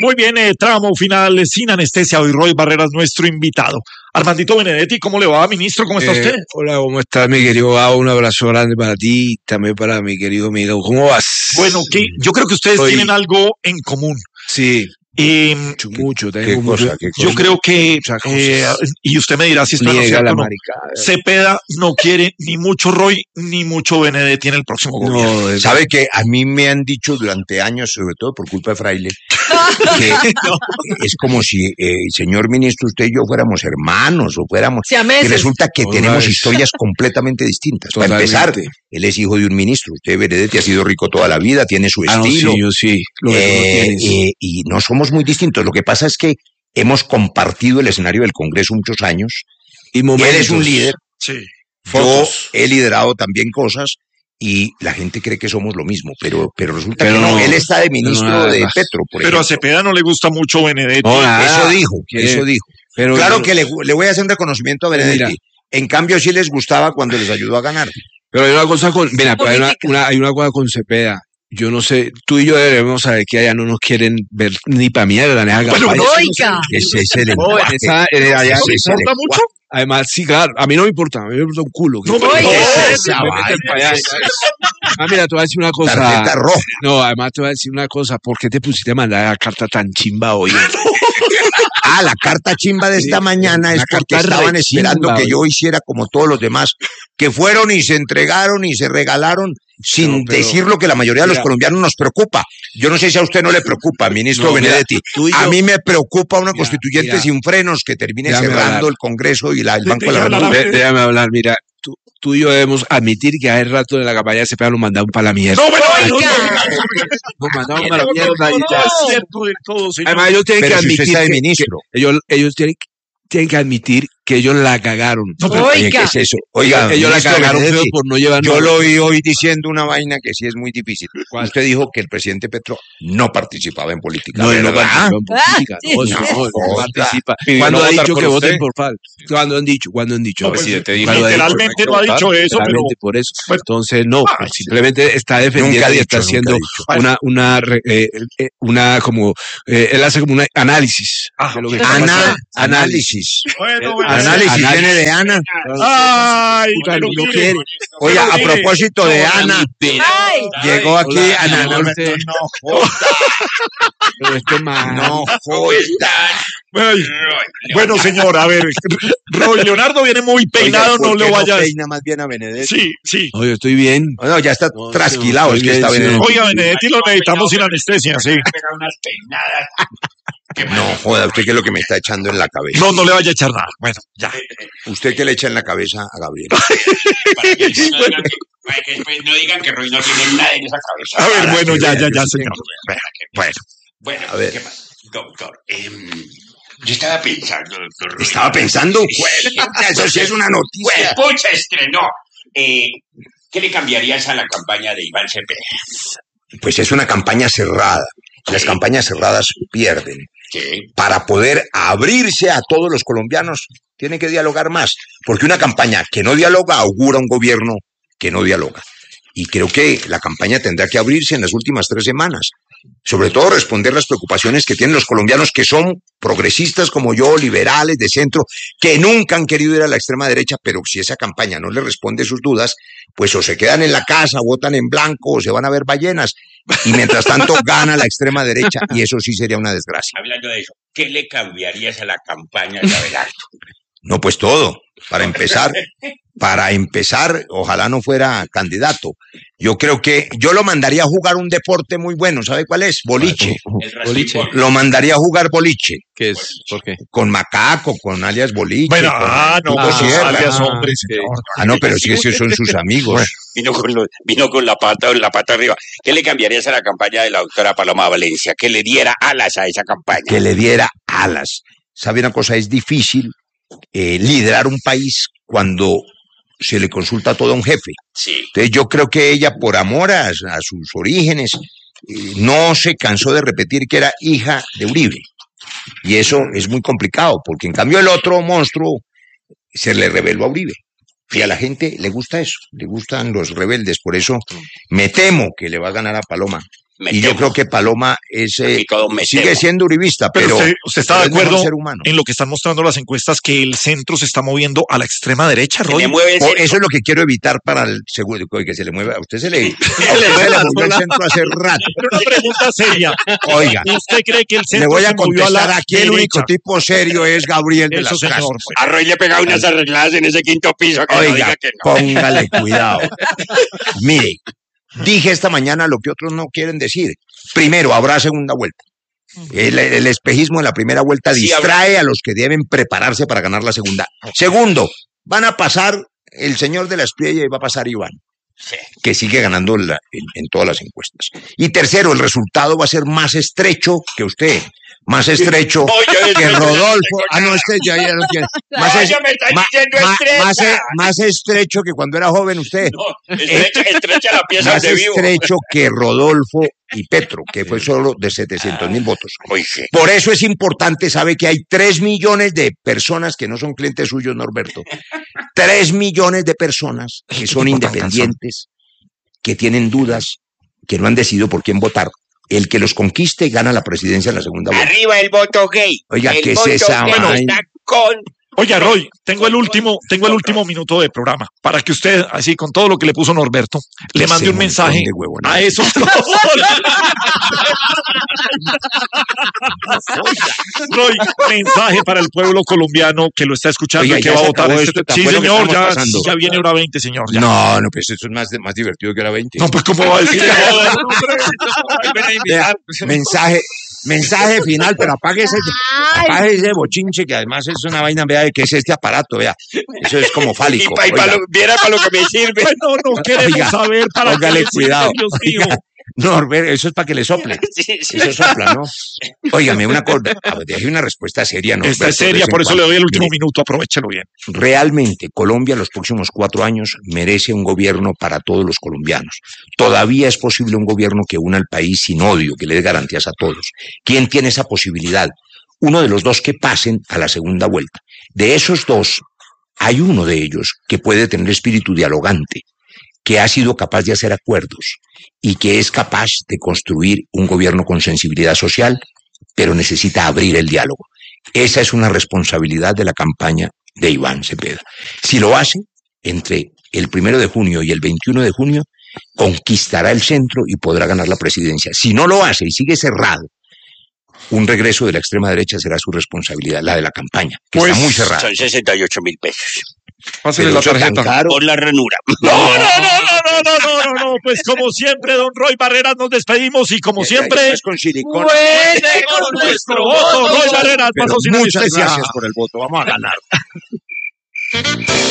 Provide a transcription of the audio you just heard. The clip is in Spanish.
Muy bien, tramo final sin anestesia. Hoy Roy Barreras, nuestro invitado. Armandito Benedetti, ¿cómo le va, ministro? ¿Cómo está usted? Hola, ¿cómo estás, mi querido Gabo? Un abrazo grande para ti, también para mi querido amigo. ¿Cómo vas? Bueno, yo creo que ustedes tienen algo en común. Sí. Mucho. ¿Qué cosa? Yo creo que, y usted me dirá si esto no es cierto o no, Cepeda no quiere ni mucho Roy ni mucho Benedetti en el próximo gobierno. No, sabe que a mí me han dicho durante años, sobre todo por culpa de Fraile, que es como si, señor ministro, usted y yo fuéramos hermanos o fuéramos... Y resulta que tenemos historias completamente distintas. Totalmente. Para empezar, él es hijo de un ministro. Usted, Benedetti, ha sido rico toda la vida, tiene su estilo. No, sí, yo sí. Y no somos muy distintos. Lo que pasa es que hemos compartido el escenario del Congreso muchos años. Y él es un líder. Sí. Yo he liderado también cosas y la gente cree que somos lo mismo, pero resulta que no. Él está de ministro de Petro, por ejemplo. Pero a Cepeda no le gusta mucho Benedetti. Eso dijo. Pero claro que le voy a hacer un reconocimiento a Benedetti. Mira. En cambio, sí les gustaba cuando les ayudó a ganar. Pero hay una cosa hay una cosa con Cepeda. Yo no sé, tú y yo debemos saber que allá no nos quieren ver ni para mierda, ni haga. Bueno, ¡oiga! Ese es el lenguaje. ¿No le importa mucho? Además, sí, claro, a mí no me importa, a mí me importa un culo. No, mira, te voy a decir una cosa. Tarjeta roja. No, además te voy a decir una cosa. ¿Por qué te pusiste a mandar la carta tan chimba hoy? La carta chimba de esta mañana es porque estaban esperando que yo hiciera como todos los demás, que fueron y se entregaron y se regalaron sin decir lo que la mayoría de los colombianos nos preocupa. Yo no sé si a usted no le preocupa, ministro Benedetti. A mí me preocupa una constituyente sin frenos que termine cerrando el Congreso y el Banco de la República. Déjame hablar, mira. Tú y yo debemos admitir que hace rato de la campaña de Cepeda nos mandaron para la mierda. Nos mandaron para la mierda. Es cierto del todo, señor. Además, ellos tienen que admitir ellos tienen que admitir que ellos la cagaron. Oiga, ¿qué es eso? Oiga, ellos la cagaron feo por no llevar. Yo lo oí hoy diciendo una vaina que sí es muy difícil. Usted dijo que el presidente Petro no participaba en política. No, él no participa en política. No participa. ¿Cuándo ha dicho que voten por FAL? ¿Cuándo han dicho? Literalmente no ha dicho eso. Por eso. Entonces, no, simplemente está defendiendo y está haciendo una como él hace como un análisis. Análisis. Bueno. Análisis viene de Ana. Ay, pero no quiere. Oye, a propósito de Ana, llegó aquí Ana. No jodas. Bueno, señor, a ver, Roy Leonardo viene muy peinado, no lo vaya a... peina más bien a Benedetti? Sí. Oye, estoy bien. No, ya está trasquilado, es que está bien. Oiga, Benedetti lo necesitamos sin anestesia, sí. No, joda, ¿usted qué es lo que me está echando en la cabeza? No le vaya a echar nada. Bueno, ya. ¿Usted qué le echa en la cabeza a Gabriel? Para que después no digan que Roy no tiene nada en esa cabeza. A ver, bueno, ya, señor. Bueno, a ver. ¿qué pasa? Doctor, yo estaba pensando, doctor. ¿Estaba pensando? Eso sí es una noticia. Pucha, estrenó. ¿Qué le cambiarías a la campaña de Iván Cepeda? Pues es una campaña cerrada. Las campañas cerradas pierden. Sí. Para poder abrirse a todos los colombianos, tienen que dialogar más. Porque una campaña que no dialoga augura un gobierno que no dialoga. Y creo que la campaña tendrá que abrirse en las últimas 3 semanas. Sobre todo responder las preocupaciones que tienen los colombianos que son progresistas como yo, liberales, de centro, que nunca han querido ir a la extrema derecha, pero si esa campaña no les responde sus dudas, pues o se quedan en la casa, votan en blanco, o se van a ver ballenas, y mientras tanto gana la extrama derecha, y eso sí sería una desgracia. Hablando de eso, ¿qué le cambiarías a la campaña de Abelardo? No, pues todo. Para empezar, ojalá no fuera candidato. Yo creo que yo lo mandaría a jugar un deporte muy bueno. ¿Sabe cuál es? Boliche. Boliche. Lo mandaría a jugar boliche. ¿Qué es? ¿Por qué? Con Macaco, con alias Boliche. Bueno, alias hombre. No, pero sí, esos son sus amigos. Vino con la pata arriba. ¿Qué le cambiarías a la campaña de la doctora Paloma Valencia? Que le diera alas a esa campaña. Que le diera alas. ¿Sabe una cosa? Es difícil liderar un país cuando se le consulta todo a un jefe. Sí. Entonces yo creo que ella, por amor a sus orígenes, no se cansó de repetir que era hija de Uribe. Y eso es muy complicado, porque en cambio el otro monstruo se le rebeló a Uribe. Y a la gente le gusta eso, le gustan los rebeldes. Por eso me temo que le va a ganar a Paloma. Y yo creo que Paloma sigue siendo uribista, pero usted está de acuerdo en lo que están mostrando las encuestas, que el centro se está moviendo a la extrema derecha, Roy. Eso es lo que quiero evitar para el segundo, que se le mueva. A usted se le movió el centro hace rato. Pero una pregunta seria. Oiga, ¿usted cree que el centro le voy a contestar aquí? El único tipo serio es Gabriel de las Casas. A Roy le pega unas arregladas en ese quinto piso. Oiga, póngale cuidado. Mire, dije esta mañana lo que otros no quieren decir. Primero, habrá segunda vuelta. El espejismo en la primera vuelta distrae a los que deben prepararse para ganar la segunda. Segundo, van a pasar el señor de la Espriella y va a pasar Iván, que sigue ganando en todas las encuestas. Y tercero, el resultado va a ser más estrecho que usted. Más estrecho que Rodolfo. Más estrecho que cuando era joven usted. Estrecha la pieza más de vivo. Estrecho que Rodolfo y Petro, que fue solo de 700,000 votos. Por eso es importante, sabe que hay 3 millones de personas que no son clientes suyos, Norberto. 3 millones de personas que son independientes, que tienen dudas, que no han decidido por quién votar. El que los conquiste gana la presidencia en la segunda vuelta. Arriba el voto gay. Oiga, ¿qué es esa vaina? Oiga, Roy, tengo el último minuto de programa para que usted, así con todo lo que le puso Norberto, le mande un mensaje a esos. Roy, mensaje para el pueblo colombiano que lo está escuchando. Oiga, y que va a votar sí, señor, ya viene hora 20, señor. Ya. No, pues eso es más divertido que hora 20. No, pues ¿cómo va a decir? Mensaje final, pero apague ese bochinche, que además es una vaina, vea, que es este aparato, vea. Eso es como fálico. Viera para lo que me sirve. No queremos saber para qué. Póngale cuidado. Norbert, eso es para que le sople. Sí. Eso sopla, ¿no? Óigame, una cosa, déjeme una respuesta seria, Norberto. Esta es seria, por eso le doy el último minuto, aprovechelo bien. Realmente, Colombia los próximos 4 años merece un gobierno para todos los colombianos. Todavía es posible un gobierno que una al país sin odio, que le dé garantías a todos. ¿Quién tiene esa posibilidad? Uno de los dos que pasen a la segunda vuelta. De esos dos, hay uno de ellos que puede tener espíritu dialogante, que ha sido capaz de hacer acuerdos y que es capaz de construir un gobierno con sensibilidad social, pero necesita abrir el diálogo. Esa es una responsabilidad de la campaña de Iván Cepeda. Si lo hace, entre el 1 de junio y el 21 de junio, conquistará el centro y podrá ganar la presidencia. Si no lo hace y sigue cerrado, un regreso de la extrema derecha será su responsabilidad, la de la campaña, que está muy cerrada. Son 68,000 pesos. Pásale la tarjeta. Por la ranura. No. Pues como siempre, don Roy Barreras, nos despedimos y como siempre. Con silicona. Con nuestro voto, Roy Barreras. Muchas gracias por el voto. Vamos a ganar.